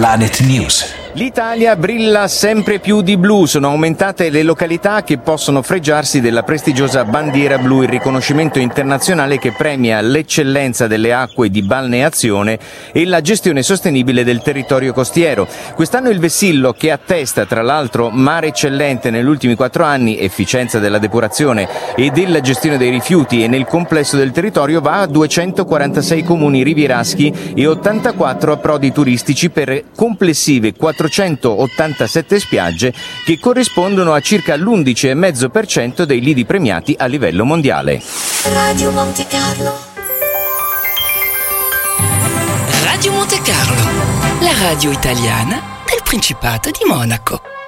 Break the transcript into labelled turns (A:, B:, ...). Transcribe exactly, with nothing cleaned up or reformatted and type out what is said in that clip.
A: Planet News.
B: L'Italia brilla sempre più di blu, sono aumentate le località che possono fregiarsi della prestigiosa bandiera blu, il riconoscimento internazionale che premia l'eccellenza delle acque di balneazione e la gestione sostenibile del territorio costiero. Quest'anno il vessillo, che attesta tra l'altro mare eccellente negli ultimi quattro anni, efficienza della depurazione e della gestione dei rifiuti e nel complesso del territorio, va a duecentoquarantasei comuni rivieraschi e ottantaquattro approdi turistici per complessive quattrocentottantasette spiagge che corrispondono a circa l'undici virgola cinque per cento dei lidi premiati a livello mondiale.
C: Radio Monte Carlo.
D: Radio Monte Carlo, la radio italiana del Principato di Monaco.